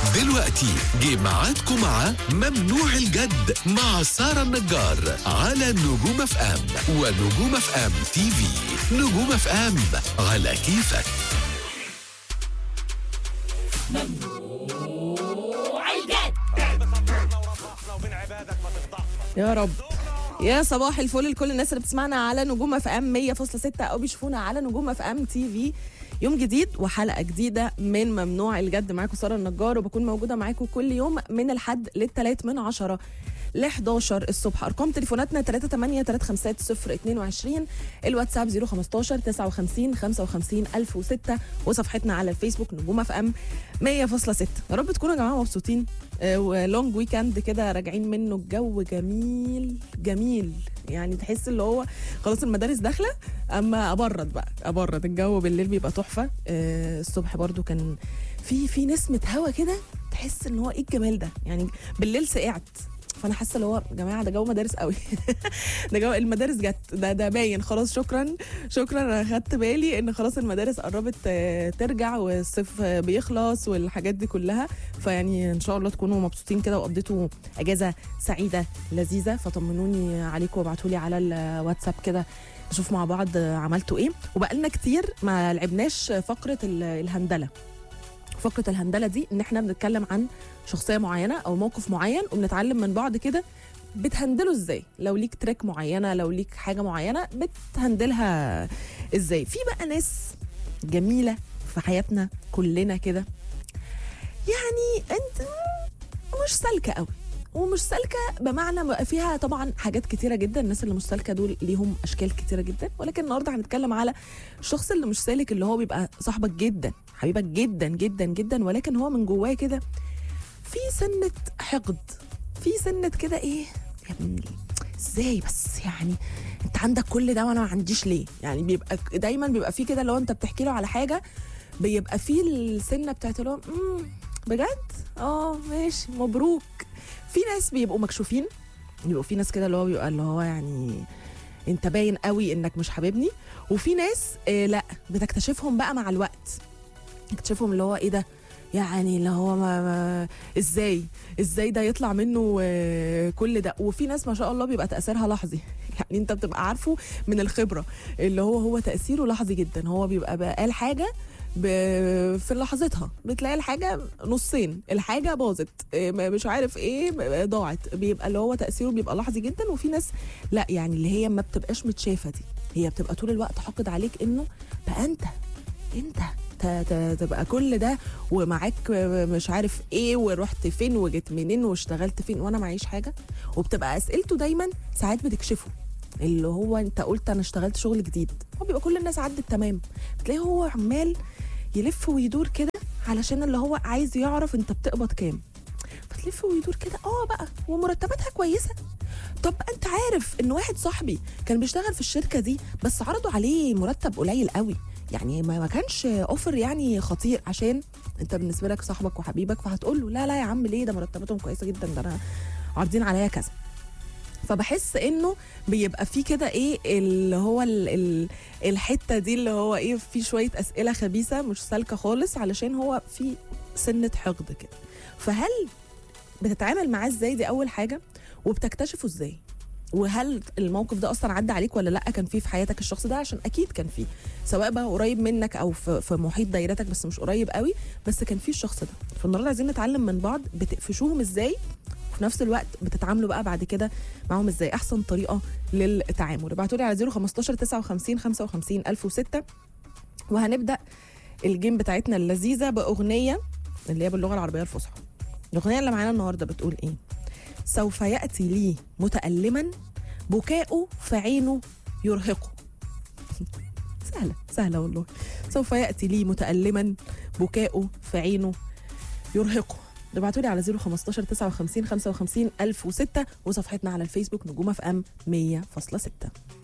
دلوقتي جه ميعادكم مع ممنوع الجد مع سارة النجار على نجوم اف ام ونجوم اف ام تي في. نجوم اف ام على كيفك. يا رب. يا صباح الفل لكل الناس اللي بتسمعنا على نجوم اف ام 100.6 او بيشوفونا على نجوم اف ام تي في. يوم جديد وحلقه جديده من ممنوع الجد. معاكم ساره النجار وبكون موجوده معاكم كل يوم من الحد للثلاث من 10 ل 11 الصبح. ارقام تليفوناتنا 38 الواتساب 015 59 55 1006 وصفحتنا على الفيسبوك نجوم اف ام 100.6. يا رب تكونوا يا جماعه مبسوطين ولونج ويكند كده راجعين منه. الجو جميل جميل، يعني تحس اللي هو خلاص المدارس داخله، اما ابرد الجو بالليل بيبقى تحفه. الصبح برضو كان في نسمه هوا كده، تحس ان هو ايه الجمال ده. يعني بالليل سقعت، فانا حاسه اللي هو يا جماعه ده جو مدارس قوي. ده جو المدارس جت، ده باين خلاص. شكرا انا خدت بالي ان خلاص المدارس قربت ترجع والصيف بيخلص والحاجات دي كلها. فيعني ان شاء الله تكونوا مبسوطين كده وقضيتوا اجازه سعيده لذيذه. فطمنوني عليكم وابعتوا لي على الواتساب كده نشوف مع بعض عملتوا ايه. وبقالنا كتير ما لعبناش فقره الهندله. فقرة الهندلة دي ان احنا بنتكلم عن شخصية معينة او موقف معين وبنتعلم من بعض كده بتهندله ازاي. لو ليك تريك معينة، لو ليك حاجة معينة بتهندلها ازاي. في بقى ناس جميلة في حياتنا كلنا كده، يعني انت مش سالكة قوي، ومش سالكه بمعنى فيها طبعا حاجات كتيره جدا. الناس اللي مش سالكه دول ليهم اشكال كتيره جدا، ولكن النهارده هنتكلم على الشخص اللي مش سالك، اللي هو بيبقى صاحبك جدا، حبيبك جدا جدا جدا، ولكن هو من جواه كده في سنه حقد، في سنه كده ايه يا ابني ازاي بس، يعني انت عندك كل ده وانا ما عنديش ليه. يعني بيبقى دايما بيبقى في كده، لو انت بتحكي له على حاجه بيبقى في السنه بتاعت له بجد ماشي مبروك. في ناس بيبقوا مكشوفين، بيبقوا في ناس كده اللي هو بيبقى اللي هو يعني انت باين قوي انك مش حاببني. وفي ناس لا بتكتشفهم بقى مع الوقت، تكتشفهم اللي هو ايه ده، يعني اللي هو ما ازاي ده يطلع منه كل ده. وفي ناس ما شاء الله بيبقى تأثيرها لحظي. يعني انت بتبقى عارفه من الخبرة اللي هو تأثيره لحظي جدا. هو بيبقى قال حاجة في لحظتها، بتلاقي الحاجة نصين، الحاجة باظت، مش عارف ايه ضاعت. بيبقى اللي هو تأثيره بيبقى لحظي جدا. وفي ناس لا، يعني اللي هي ما بتبقاش متشافة دي، هي بتبقى طول الوقت حاقد عليك انه بقى انت تبقى كل ده ومعاك مش عارف ايه، ورحت فين وجيت منين واشتغلت فين وانا معيش حاجة. وبتبقى اسئلته دايما ساعات بتكشفه، اللي هو انت قلت انا اشتغلت شغل جديد، هو بيبقى كل الناس عدت تمام، بتلاقيه هو عمال يلف ويدور كده علشان اللي هو عايز يعرف انت بتقبض كام. فتلف ويدور كده بقى ومرتباتها كويسه. طب انت عارف ان واحد صاحبي كان بيشتغل في الشركه دي بس عرضوا عليه مرتب قليل قوي، يعني ما كانش اوفر يعني خطير، عشان انت بالنسبه لك صاحبك وحبيبك، فهتقول له لا يا عم ليه، ده مرتباتهم كويسه جدا، ده انا عارضين عليا كذا. فبحس انه بيبقى فيه كده ايه اللي هو الحته دي اللي هو ايه، في شويه اسئله خبيثه مش سالكه خالص، علشان هو في سنه حقد كده. فهل بتتعامل معاه ازاي؟ دي اول حاجه. وبتكتشفه ازاي؟ وهل الموقف ده اصلا عدى عليك ولا لا؟ كان فيه في حياتك الشخص ده؟ عشان اكيد كان فيه، سواء بقى قريب منك او في محيط دايرتك بس مش قريب قوي، بس كان فيه الشخص ده. فالنهارده عايزين نتعلم من بعض بتقفشوهم ازاي، وفي نفس الوقت بتتعاملوا بقى بعد كده معاهم ازاي، احسن طريقه للتعامل. ابعتوا لي على 015 59 55 1006. وهنبدا الجيم بتاعتنا اللذيذه باغنيه اللي هي باللغه العربيه الفصحى. الاغنيه اللي معانا النهارده بتقول ايه؟ سوف ياتي لي متالما بكاؤه فعينه يرهقه. سهله والله. سوف ياتي لي متالما بكاؤه فعينه يرهقه. ابعتوا لي على 015 59 55 1006 وصفحتنا على الفيسبوك نجوم اف ام 100.6.